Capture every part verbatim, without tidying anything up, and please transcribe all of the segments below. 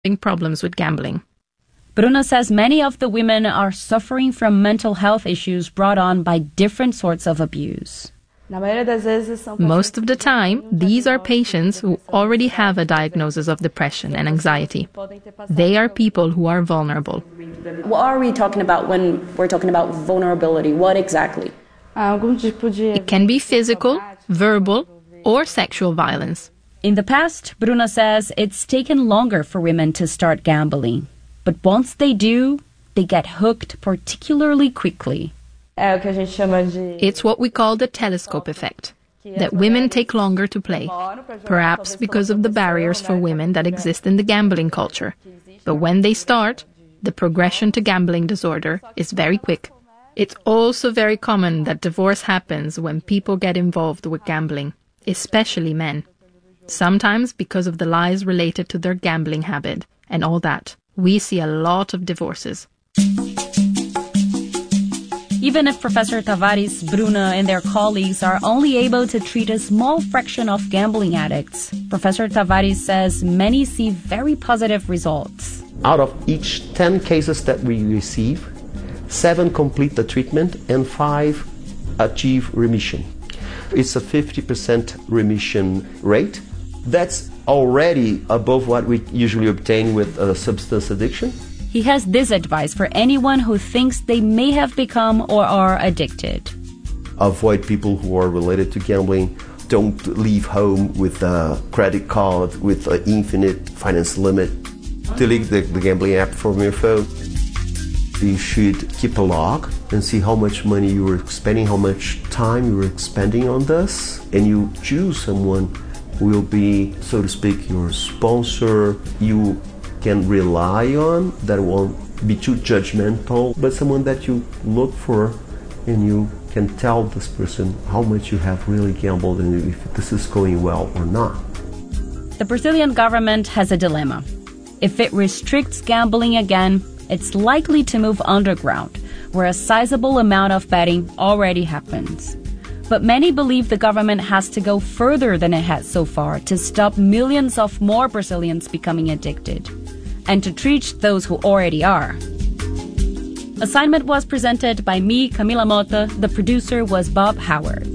problems with gambling. Bruna says many of the women are suffering from mental health issues brought on by different sorts of abuse. Most of the time, these are patients who already have a diagnosis of depression and anxiety. They are people who are vulnerable. What are we talking about when we're talking about vulnerability? What exactly? It can be physical, verbal, or sexual violence. In the past, Bruna says it's taken longer for women to start gambling. But once they do, they get hooked particularly quickly. It's what we call the telescope effect, that women take longer to play, perhaps because of the barriers for women that exist in the gambling culture. But when they start, the progression to gambling disorder is very quick. It's also very common that divorce happens when people get involved with gambling, especially men. Sometimes because of the lies related to their gambling habit and all that. We see a lot of divorces. Even if Professor Tavares, Bruna, and their colleagues are only able to treat a small fraction of gambling addicts, Professor Tavares says many see very positive results. Out of each ten cases that we receive, seven complete the treatment and five achieve remission. It's a fifty percent remission rate. That's already above what we usually obtain with a substance addiction. He has this advice for anyone who thinks they may have become or are addicted. Avoid people who are related to gambling. Don't leave home with a credit card with an infinite finance limit. Delete the, the gambling app from your phone. You should keep a log and see how much money you were spending, how much time you were expending on this, and you choose someone will be, so to speak, your sponsor, you can rely on, that won't be too judgmental, but someone that you look for and you can tell this person how much you have really gambled and if this is going well or not. The Brazilian government has a dilemma. If it restricts gambling again, it's likely to move underground, where a sizable amount of betting already happens. But many believe the government has to go further than it has so far to stop millions of more Brazilians becoming addicted, and to treat those who already are. Assignment was presented by me, Camila Mota. The producer was Bob Howard.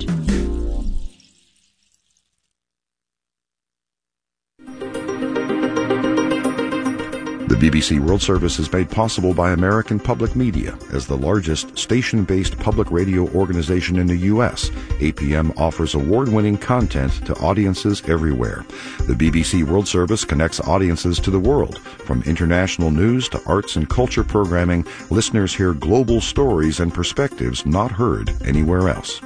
The B B C World Service is made possible by American Public Media. As the largest station-based public radio organization in the U S, A P M offers award-winning content to audiences everywhere. The B B C World Service connects audiences to the world. From international news to arts and culture programming, listeners hear global stories and perspectives not heard anywhere else.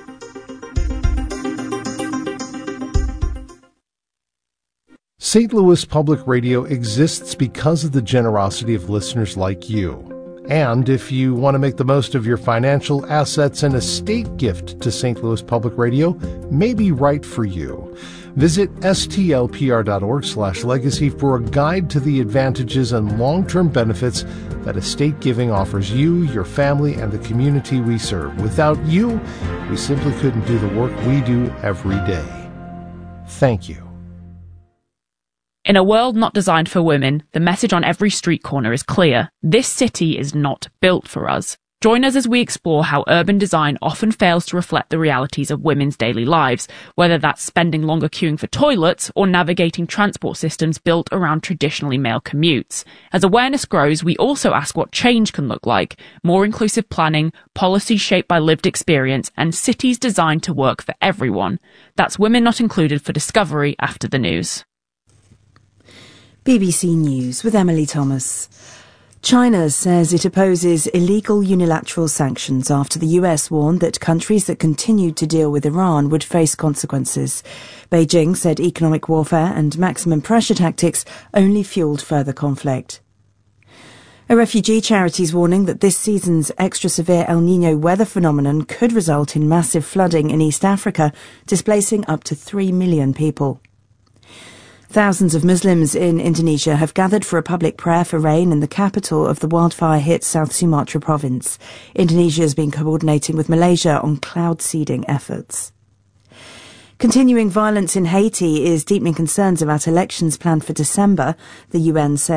Saint Louis Public Radio exists because of the generosity of listeners like you. And if you want to make the most of your financial assets, an estate gift to Saint Louis Public Radio may be right for you. Visit stlpr.org slash legacy for a guide to the advantages and long-term benefits that estate giving offers you, your family, and the community we serve. Without you, we simply couldn't do the work we do every day. Thank you. In a world not designed for women, the message on every street corner is clear. This city is not built for us. Join us as we explore how urban design often fails to reflect the realities of women's daily lives, whether that's spending longer queuing for toilets or navigating transport systems built around traditionally male commutes. As awareness grows, we also ask what change can look like: more inclusive planning, policies shaped by lived experience, and cities designed to work for everyone. That's Women Not Included for Discovery after the news. B B C News with Emily Thomas. China says it opposes illegal unilateral sanctions after the U S warned that countries that continued to deal with Iran would face consequences. Beijing said economic warfare and maximum pressure tactics only fueled further conflict. A refugee charity is warning that this season's extra severe El Niño weather phenomenon could result in massive flooding in East Africa, displacing up to three million people. Thousands of Muslims in Indonesia have gathered for a public prayer for rain in the capital of the wildfire-hit South Sumatra province. Indonesia has been coordinating with Malaysia on cloud seeding efforts. Continuing violence in Haiti is deepening concerns about elections planned for December. The U N says